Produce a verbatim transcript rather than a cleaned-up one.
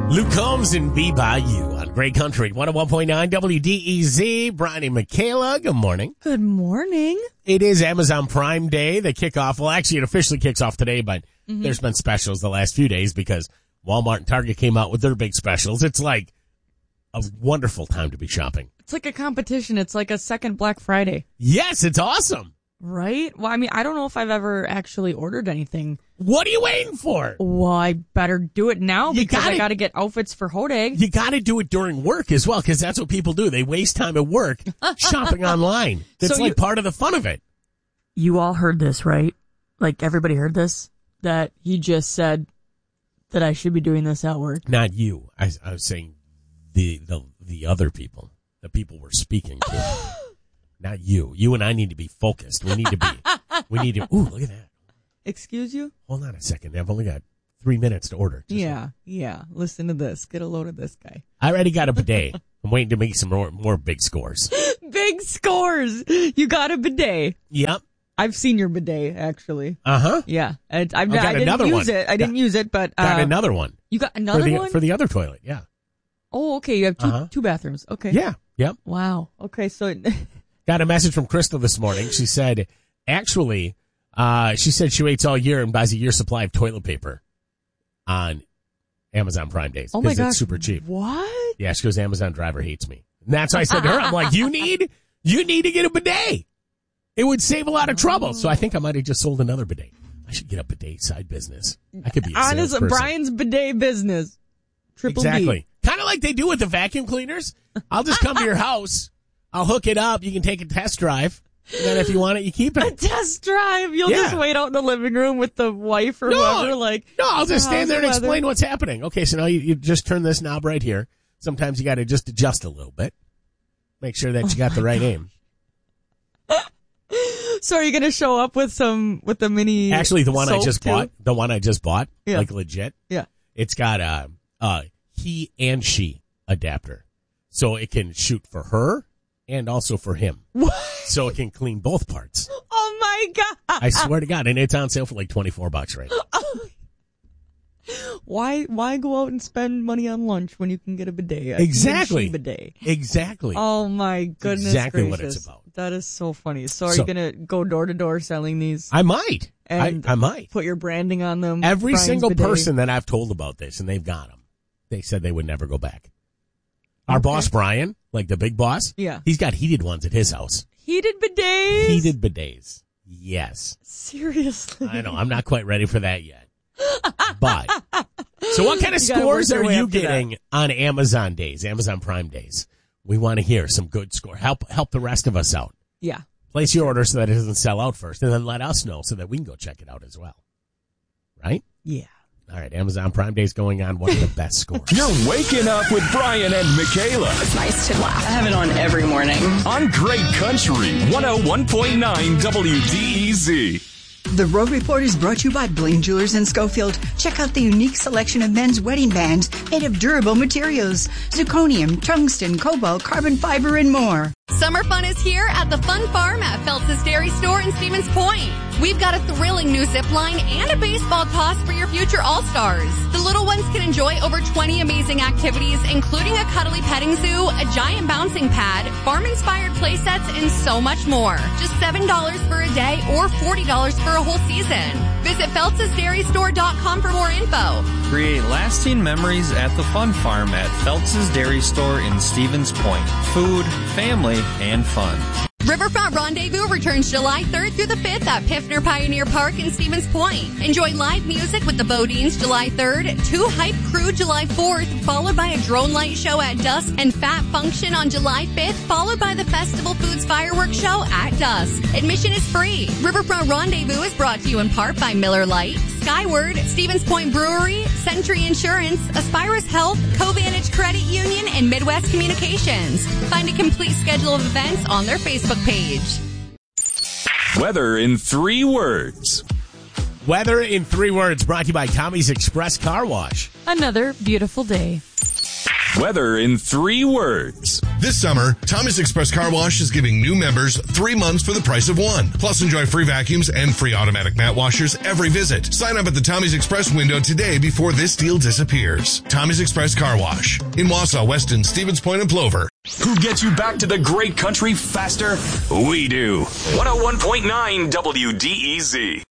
Luke Combs and Be By You on Great Country, one oh one point nine W D E Z. Brian and Michaela, good morning. Good morning. It is Amazon Prime Day. The kickoff, well, actually, it officially kicks off today, but mm-hmm. there's been specials the last few days because Walmart and Target came out with their big specials. It's like a wonderful time to be shopping. It's like a competition. It's like a second Black Friday. Yes, it's awesome. Right? Well, I mean, I don't know if I've ever actually ordered anything. What are you waiting for? Well, I better do it now You because gotta, I got to get outfits for Hodag. You got to do it during work as well because that's what people do. They waste time at work shopping online. That's So like you- part of the fun of it. You all heard this, right? Like, everybody heard this? That he just said that I should be doing this at work. Not you. I, I was saying the, the the other people. The people we're speaking to. Not you. You and I need to be focused. We need to be. We need to. Ooh, look at that. Excuse you? Hold on a second. I've only got three minutes to order. Just Yeah, like, yeah. Listen to this. Get a load of this guy. I already got a bidet. I'm waiting to make some more, more big scores. Big scores. You got a bidet. Yep. I've seen your bidet, actually. Uh-huh. Yeah. And I've, I've got I didn't another use one. it. I didn't Got- use it, but... Uh, Got another one. You got another for the, one? For the other toilet, yeah. Oh, okay. You have two Uh-huh. two bathrooms. Okay. Yeah. Yep. Wow. Okay, so... It, Got a message from Crystal this morning. She said, actually, uh, she said she waits all year and buys a year's supply of toilet paper on Amazon Prime Days. oh my Because gosh. it's super cheap. What? Yeah, she goes, Amazon driver hates me. And that's why I said to her, I'm like, you need, you need to get a bidet. It would save a lot of trouble. So I think I might have just sold another bidet. I should get a bidet side business. I could be a Honest, salesperson. Brian's bidet business. Triple Exactly. B. Kind of like they do with the vacuum cleaners. I'll just come to your house. I'll hook it up. You can take a test drive. And then if you want it, you keep A it. test drive. You'll Yeah. just wait out in the living room with the wife or No, whoever. Like, No, I'll just how's stand there the and weather? explain what's happening. Okay, so now you, you just turn this knob right here. Sometimes you got to just adjust a little bit. Make sure that you got the right aim. So are you going to show up with some, with the mini Actually, the one I soap just too? bought, the one I just bought, Yeah. like legit, Yeah. it's got a, a he and she adapter. So it can shoot for her and also for him. What? So it can clean both parts. Oh my God. I swear to God. And it's on sale for like twenty-four bucks right now. Why, why go out and spend money on lunch when you can get a bidet? A Exactly. he and she bidet. Exactly. Oh my goodness exactly gracious. what it's about. That is so funny. So are So- you going to go door to door selling these? I might. And I, I might. Put your branding on them? Every Brian's single bidet? person that I've told about this, and they've got them, they said they would never go back. Our Okay. boss, Brian, like the big boss, Yeah. he's got heated ones at his house. Heated bidets? Heated bidets. Yes. Seriously? I know. I'm not quite ready for that yet. But, so what kind of You gotta scores work your are way you up to that. getting on Amazon days, Amazon Prime days? We want to hear some good score. Help, help the rest of us out. Yeah. Place your order so that it doesn't sell out first, and then let us know so that we can go check it out as well. Right? Yeah. All right, Amazon Prime Day's going on. What are the best scores? You're waking up with Brian and Michaela It's nice to laugh. I have it on every morning. on Great Country one oh one point nine W D E Z. The Road Report is brought to you by Bling Jewelers in Schofield. Check out the unique selection of men's wedding bands made of durable materials, zirconium, tungsten, cobalt, carbon fiber, and more. Summer fun is here at the Fun Farm at Feltz's Dairy Store in Stevens Point. We've got a thrilling new zip line and a baseball toss for your future All-Stars. The little ones can enjoy over twenty amazing activities, including a cuddly petting zoo, a giant bouncing pad, farm-inspired play sets, and so much more. Just seven dollars for a day or forty dollars for a whole season. Visit Feltz's Dairy Store dot com for more info. Create lasting memories at the Fun Farm at Feltz's Dairy Store in Stevens Point. Food, family, and fun. Riverfront Rendezvous returns July third through the fifth at Piffner Pioneer Park in Stevens Point. Enjoy live music with the Bodines July third, Two Hype Crew July fourth, followed by a drone light show at dusk, and Fat Function on July fifth, followed by the Festival Foods Fireworks Show at dusk. Admission is free. Riverfront Rendezvous is brought to you in part by Miller Lite, Skyward, Stevens Point Brewery, Century Insurance, Aspirus Health, Covantage Credit Union, and Midwest Communications. Find a complete schedule of events on their Facebook page. Weather in three words. Weather in three words brought to you by Tommy's Express Car Wash. Another beautiful day. Weather in three words. This summer, Tommy's Express Car Wash is giving new members three months for the price of one. Plus, enjoy free vacuums and free automatic mat washers every visit. Sign up at the Tommy's Express window today before this deal disappears. Tommy's Express Car Wash in Wausau, Weston, Stevens Point, and Plover. Who gets you back to the great country faster? We do. one oh one point nine W D E Z.